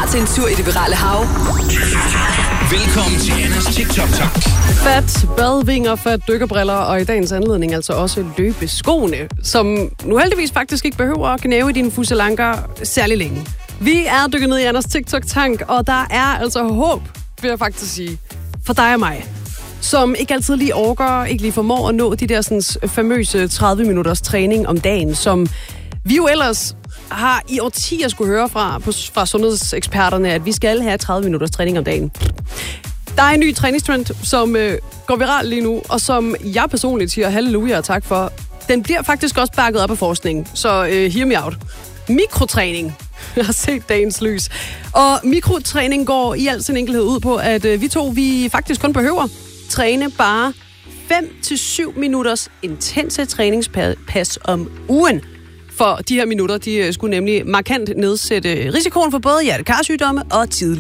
Klar til en tur i det virale hav? Velkommen til Annas TikTok-tak. Fat badvinger, fat dykkerbriller og i dagens anledning altså også løbeskoene, som nu heldigvis faktisk ikke behøver at gnave i dine fusselanker særlig længe. Vi er dykket ned i Anders TikTok-tank, og der er altså håb, vil jeg faktisk sige, for dig og mig, som ikke altid lige orker, ikke lige formår at nå de der sådan, famøse 30 minutters træning om dagen, som vi jo ellers har i årtier skulle høre fra sundhedseksperterne, at vi skal have 30 minutters træning om dagen. Der er en ny træningstrend, som går viral lige nu, og som jeg personligt siger halleluja og tak for. Den bliver faktisk også bakket op af forskning, så hear me out. Mikrotræning har set dagens lys. Og mikrotræning går i al sin enkelhed ud på, at vi faktisk kun behøver træne bare 5-7 minutters intense træningspas om ugen. For de her minutter, de skulle nemlig markant nedsætte risikoen for både hjerte-karsygdomme og tidlig